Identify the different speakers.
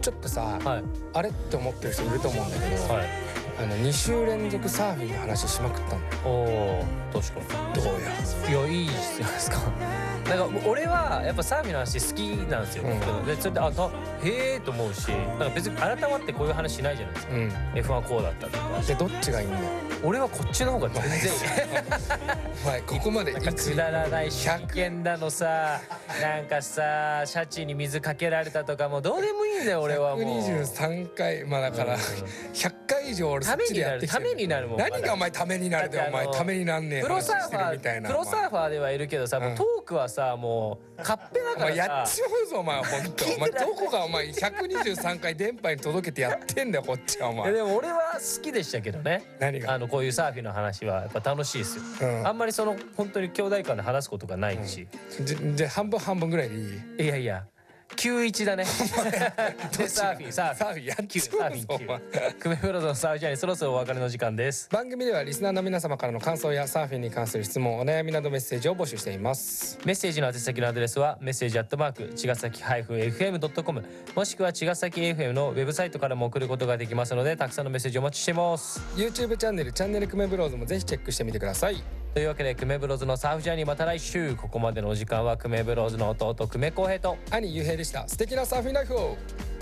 Speaker 1: ちょっとさ、
Speaker 2: はい、
Speaker 1: あれって思ってる人いると思うんだけど、
Speaker 2: はい、
Speaker 1: 2週連続サーフィンの話しまくったんだよ。
Speaker 2: おー、確かに。
Speaker 1: どうや。
Speaker 2: いや、いいじゃないですか。なんか俺はやっぱサーフィンの話好きなんですよ、でそれでへえと思うし、なんか別に改まってこういう話しないじゃないですか、F1 こうだったとか。
Speaker 1: でどっちがいいんだよ。
Speaker 2: 俺はこっちの方が全然いい。
Speaker 1: お前ここまで
Speaker 2: なんかくだらない真剣だのさ、なんかさシャチに水かけられたとかもうどうでもいいんだよ俺はもう。
Speaker 1: 123回だから100回以上俺そっちでやってきてる。
Speaker 2: ためになるもん。
Speaker 1: 何がお前ためになるで、お前ためになんねえ
Speaker 2: プロサーファ
Speaker 1: みたいな。
Speaker 2: プロサーファーではいるけどさ、もうトークはさもうカッペだからさ。
Speaker 1: やっちまうぞお前、本当お前どこがお前123回電波に届けてやってんだよこっちはお前。
Speaker 2: でも俺は好きでしたけどね。
Speaker 1: 何が
Speaker 2: こういうサーフィンの話はやっぱ楽しいですよ、あんまりその本当に兄弟間で話すことがないし、
Speaker 1: じゃあ半分ぐらいでいい。
Speaker 2: いやいや91だね。でサーフィン
Speaker 1: やっちまうぞお前。
Speaker 2: 久米ブロードのサーフィンジャーニー、そろそろお別れの時間です。
Speaker 1: 番組ではリスナーの皆様からの感想やサーフィンに関する質問、お悩みなどメッセージを募集しています。
Speaker 2: メッセージの宛先のアドレスはメッセージ茅ヶ崎-fm.com、 もしくは茅ヶ崎 FM のウェブサイトからも送ることができますので、たくさんのメッセージお待ちしています。
Speaker 1: YouTube チャンネル久米ブローズもぜひチェックしてみてください。
Speaker 2: というわけで久米ブローズのサーフジャーニー、また来週。ここまでのお時間は久米ブローズの弟久米浩平と
Speaker 1: 兄ゆうへいでした。素敵なサーフィンライフを。